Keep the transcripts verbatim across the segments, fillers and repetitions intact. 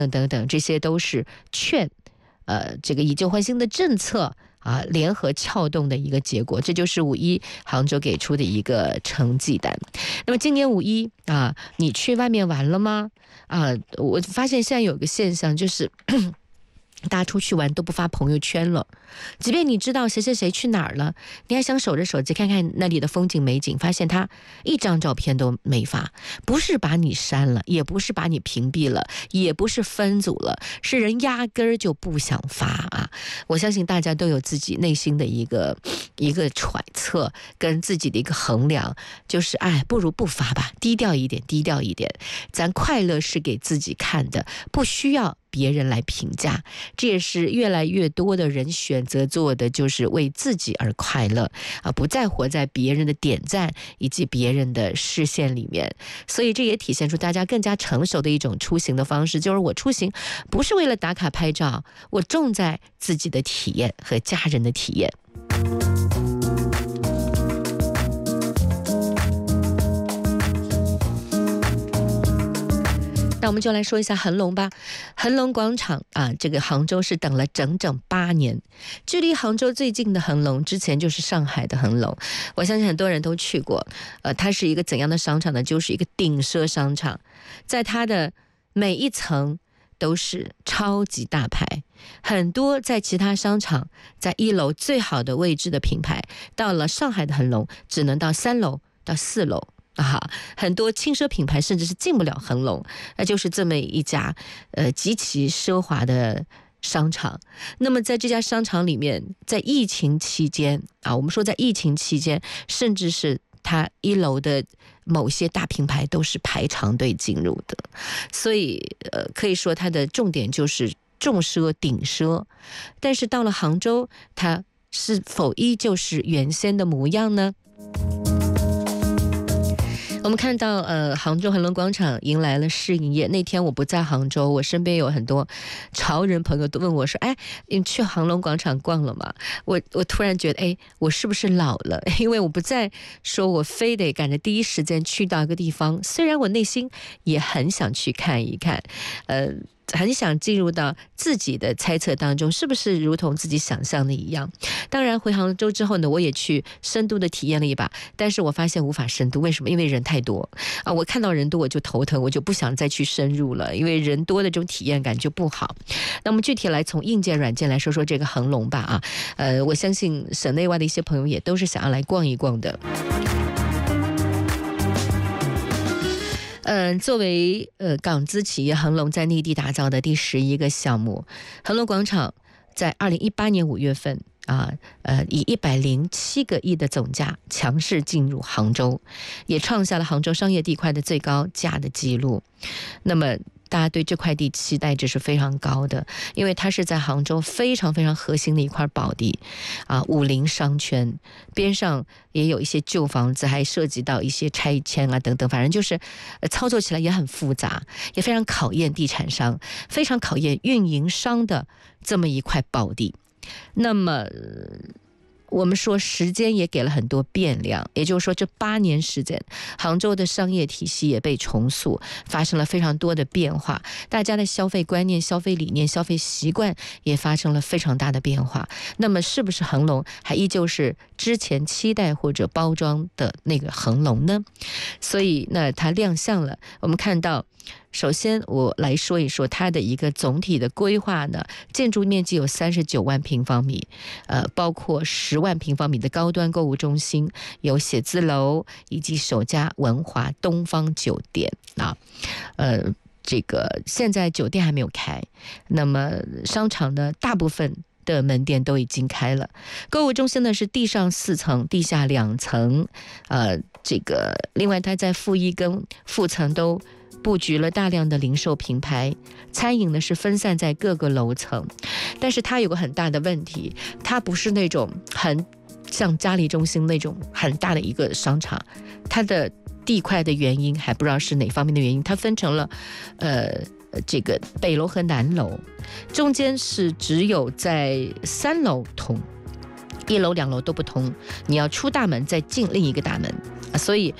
等等等，这些都是劝呃这个以旧换新的政策啊，联合撬动的一个结果，这就是五一杭州给出的一个成绩单。那么今年五一啊，你去外面玩了吗？啊，我发现现在有个现象就是大家出去玩都不发朋友圈了，即便你知道谁谁谁去哪儿了，你还想守着手机看看那里的风景美景，发现他一张照片都没发，不是把你删了，也不是把你屏蔽了，也不是分组了，是人压根儿就不想发啊！我相信大家都有自己内心的一个一个揣测，跟自己的一个衡量，就是哎，不如不发吧，低调一点，低调一点，咱快乐是给自己看的，不需要别人来评价。这也是越来越多的人选择做的，就是为自己而快乐啊，不再活在别人的点赞以及别人的视线里面。所以这也体现出大家更加成熟的一种出行的方式，就是我出行不是为了打卡拍照，我重在自己的体验和家人的体验。那我们就来说一下恒隆吧。恒隆广场啊，这个杭州是等了整整八年。距离杭州最近的恒隆，之前就是上海的恒隆。我相信很多人都去过。呃，它是一个怎样的商场呢？就是一个顶奢商场，在它的每一层都是超级大牌，很多在其他商场在一楼最好的位置的品牌，到了上海的恒隆只能到三楼到四楼。啊，很多轻奢品牌甚至是进不了恒隆，那就是这么一家呃极其奢华的商场。那么在这家商场里面，在疫情期间啊，我们说在疫情期间，甚至是它一楼的某些大品牌都是排长队进入的，所以呃可以说它的重点就是重奢顶奢。但是到了杭州，它是否依旧是原先的模样呢？我们看到呃，杭州恒隆广场迎来了试营业。那天我不在杭州，我身边有很多潮人朋友都问我说，哎，你去恒隆广场逛了吗？我我突然觉得，哎，我是不是老了？因为我不再说我非得赶着第一时间去到一个地方，虽然我内心也很想去看一看，呃很想进入到自己的猜测当中，是不是如同自己想象的一样。当然回杭州之后呢，我也去深度的体验了一把，但是我发现无法深度。为什么？因为人太多啊！我看到人多我就头疼，我就不想再去深入了，因为人多的这种体验感就不好。那么具体来从硬件软件来说说这个恒隆吧啊，呃，我相信省内外的一些朋友也都是想要来逛一逛的。嗯，作为呃港资企业恒隆在内地打造的第十一个项目，恒隆广场在二零一八年五月份啊，呃，以一百零七个亿的总价强势进入杭州，也创下了杭州商业地块的最高价的记录。那么大家对这块地期待值是非常高的，因为它是在杭州非常非常核心的一块宝地啊，武林商圈边上也有一些旧房子，还涉及到一些拆迁啊等等，反正就是呃操作起来也很复杂，也非常考验地产商，非常考验运营商的这么一块宝地。那么我们说时间也给了很多变量，也就是说这八年时间，杭州的商业体系也被重塑，发生了非常多的变化，大家的消费观念、消费理念、消费习惯也发生了非常大的变化。那么是不是恒隆还依旧是之前期待或者包装的那个恒隆呢？所以那它亮相了，我们看到首先我来说一说它的一个总体的规划呢，建筑面积有三十九万平方米，呃，包括十万平方米的高端购物中心，有写字楼以及首家文华东方酒店啊，呃，这个现在酒店还没有开，那么商场呢，大部分的门店都已经开了。购物中心呢是地上四层，地下两层，呃，这个另外它在负一跟负层都布局了大量的零售品牌，餐饮呢是分散在各个楼层，但是它有个很大的问题，它不是那种很像嘉里中心那种很大的一个商场，它的地块的原因还不知道是哪方面的原因，它分成了呃这个北楼和南楼，中间是只有在三楼通，一楼两楼都不通，你要出大门再进另一个大门，所以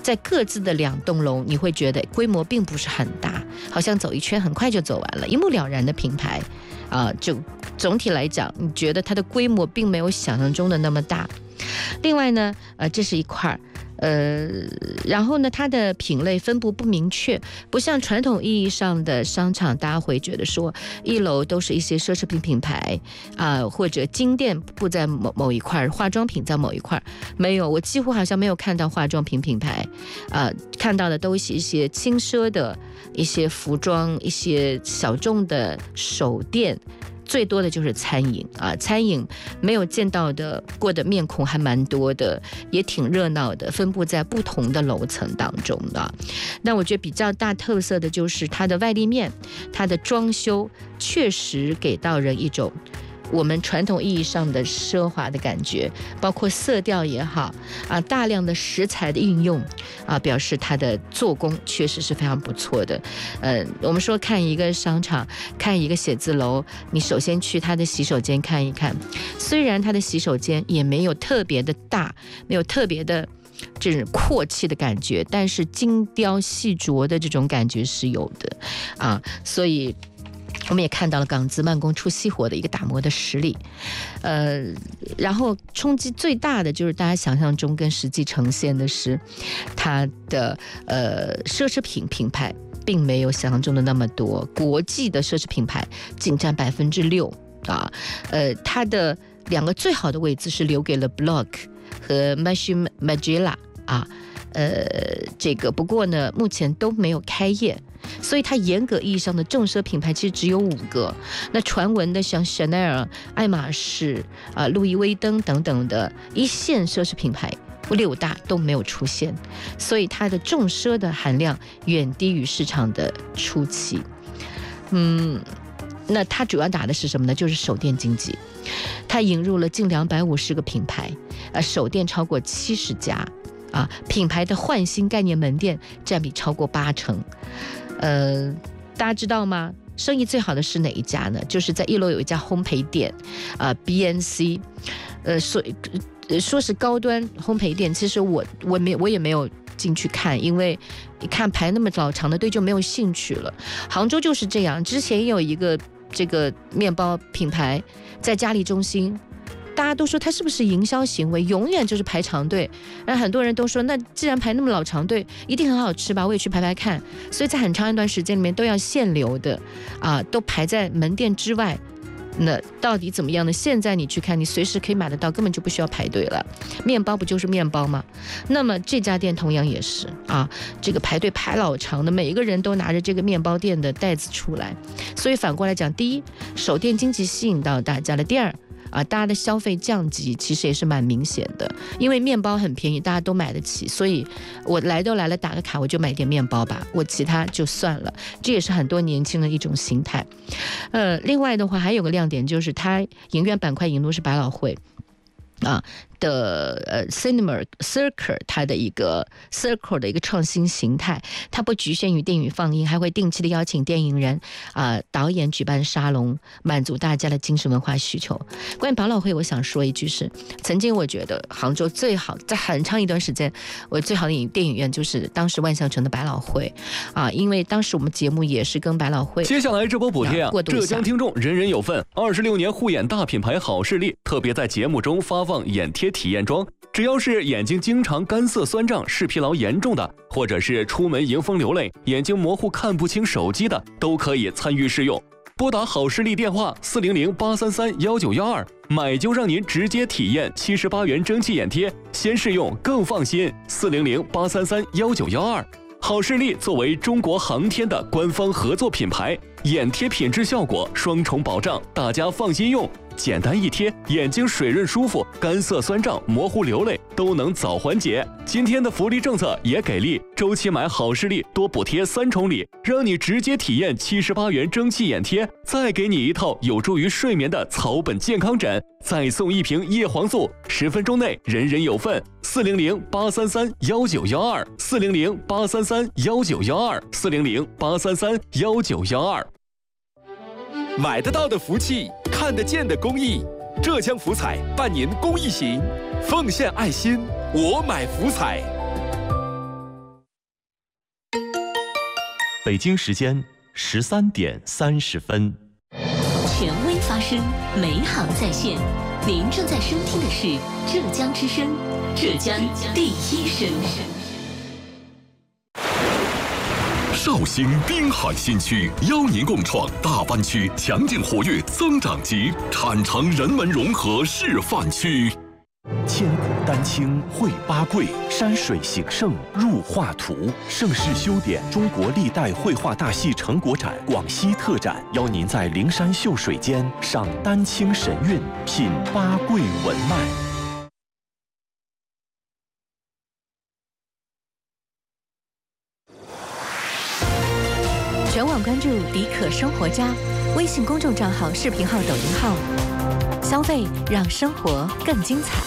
在各自的两栋楼，你会觉得规模并不是很大，好像走一圈很快就走完了，一目了然的品牌啊、呃，就总体来讲，你觉得它的规模并没有想象中的那么大。另外呢，呃，这是一块。呃，然后呢，它的品类分布不明确，不像传统意义上的商场，大家会觉得说一楼都是一些奢侈品品牌啊、呃，或者金店布在某某一块，化妆品在某一块，没有，我几乎好像没有看到化妆品品牌，啊、呃，看到的都是一些轻奢的一些服装，一些小众的手店。最多的就是餐饮啊，餐饮没有见到的过的面孔还蛮多的，也挺热闹的，分布在不同的楼层当中的。那我觉得比较大特色的就是它的外立面，它的装修确实给到人一种我们传统意义上的奢华的感觉，包括色调也好啊，大量的食材的运用啊，表示它的做工确实是非常不错的。呃，我们说看一个商场，看一个写字楼，你首先去它的洗手间看一看，虽然它的洗手间也没有特别的大，没有特别的这种阔气的感觉，但是精雕细琢的这种感觉是有的啊，所以。我们也看到了港资慢工出细活的一个打磨的实力，呃，然后冲击最大的就是大家想象中跟实际呈现的是它的呃奢侈品品牌并没有想象中的那么多，国际的奢侈品牌仅占百分之六啊，呃，它的两个最好的位置是留给了 Block 和 Maison Margiela 啊，呃，这个不过呢，目前都没有开业。所以它严格意义上的重奢品牌其实只有五个，那传闻的像 Chanel、爱马仕、啊、路易威登等等的一线奢侈品牌，六大都没有出现，所以它的重奢的含量远低于市场的初期。嗯，那它主要打的是什么呢？就是手店经济，它引入了近两百五十个品牌，呃，手店超过七十家。啊，品牌的换新概念门店占比超过八成，呃，大家知道吗？生意最好的是哪一家呢？就是在一楼有一家烘焙店，啊、呃、，B N C， 呃，说说是高端烘焙店，其实我我没我也没有进去看，因为一看排那么老长的队就没有兴趣了。杭州就是这样，之前也有一个这个面包品牌在嘉里中心。大家都说它是不是营销行为，永远就是排长队，然后很多人都说那既然排那么老长队一定很好吃吧，我也去排排看，所以在很长一段时间里面都要限流的啊，都排在门店之外。那到底怎么样呢？现在你去看，你随时可以买得到，根本就不需要排队了。面包不就是面包吗？那么这家店同样也是啊，这个排队排老长的，每一个人都拿着这个面包店的袋子出来。所以反过来讲，第一，手店经济吸引到大家了；第二，啊，大家的消费降级其实也是蛮明显的，因为面包很便宜，大家都买得起，所以我来都来了，打个卡我就买点面包吧，我其他就算了，这也是很多年轻人的一种心态。呃，另外的话还有个亮点就是它影院板块引入是百老汇啊的呃 Cinema Circle， 它的一个 Circle 的一个创新形态，它不局限于电影放映，还会定期的邀请电影人啊、呃、导演举办沙龙，满足大家的精神文化需求。关于百老汇，我想说一句是，曾经我觉得杭州最好，在很长一段时间，我最好的电影院就是当时万象城的百老汇啊，因为当时我们节目也是跟百老汇。 接下来这波补贴啊，浙江听众人人有份。二十六年护眼大品牌好视力特别在节目中发放眼贴体验装，只要是眼睛经常干涩酸胀、视疲劳严重的，或者是出门迎风流泪、眼睛模糊看不清手机的，都可以参与试用。拨打好视力电话四零零八三三幺九幺二，买就让您直接体验七十八元蒸汽眼贴，先试用更放心。四零零八三三幺九幺二。好视力作为中国航天的官方合作品牌，眼贴品质效果双重保障，大家放心用。简单一贴，眼睛水润舒服，干涩酸胀、模糊流泪都能早缓解。今天的福利政策也给力，周期买好视力多补贴三重礼，让你直接体验七十八元蒸汽眼贴，再给你一套有助于睡眠的草本健康枕，再送一瓶叶黄素，十分钟内人人有份。四零零八三三幺九幺二，四零零八三三幺九幺二，四零零八三三幺九幺二。 买得到的福气，看得见的公益，浙江福彩办年公益行，奉献爱心，我买福彩。 北京时间十三点三十分。 权威发声，美好在线。您正在收听的是浙江之声，浙江第一声。 绍兴滨海新区邀您共创大湾区强劲活跃增长极产城人文融合示范区。 千古丹青绘八桂，山水形胜入画图。盛世修典中国历代绘画大戏成果展广西特展，邀您在灵山秀水间赏丹青神韵，品八桂文脉。 全网关注迪可生活家，微信公众账号、视频号、抖音号，消费让生活更精彩。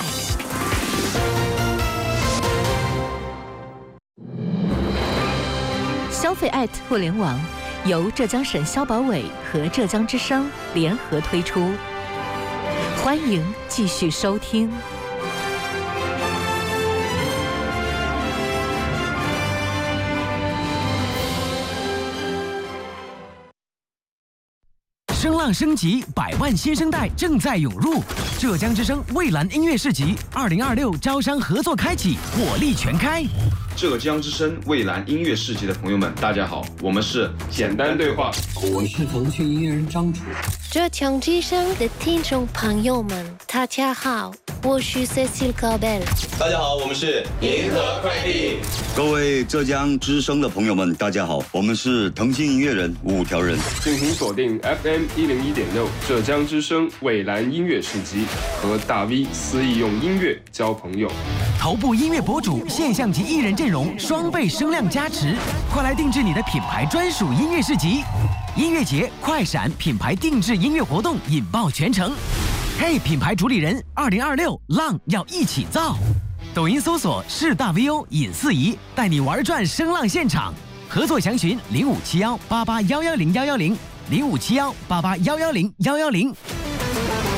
消费@互联网由浙江省消保委和浙江之声联合推出，欢迎继续收听。 声浪升级，百万新生代正在涌入。浙江之声蔚蓝音乐市集二零二六招商合作开启，火力全开。 浙江之声蔚蓝音乐市集的朋友们，大家好，我们是简单对话， 我是腾讯音乐人张楚。 浙江之声的听众朋友们，大家好，我是 Cecil Cabel。 大家好，我们是银河快递。 各位浙江之声的朋友们，大家好，我们是腾讯音乐人五条人。 敬请锁定 F M 一零一点六浙江之声蔚蓝音乐市集，和大 V 肆意用音乐交朋友。 头部音乐博主、现象级艺人阵容双倍声量加持，快来定制你的品牌专属音乐市集。音乐节快闪品牌定制音乐活动引爆全城。嘿，品牌主理人，二零二六浪要一起造。抖音搜索是大 V O 尹四仪，带你玩转声浪现场。合作详询零五七幺八八幺幺零幺幺零零五七幺八八幺幺零幺幺零。